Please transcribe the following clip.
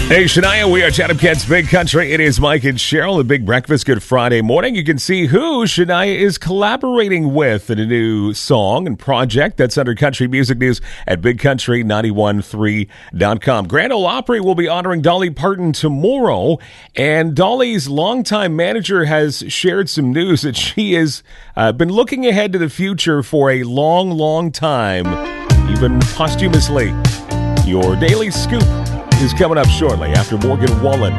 Hey, Shania, we are Chatham Kent's Big Country. It is Mike and Cheryl, the Big Breakfast. Good Friday morning. You can see who Shania is collaborating with in a new song and project. That's under country music news at BigCountry913.com. Grand Ole Opry will be honoring Dolly Parton tomorrow, and Dolly's longtime manager has shared some news that she has been looking ahead to the future for a long, long time, even posthumously. Your Daily Scoop is coming up shortly after Morgan Wallen.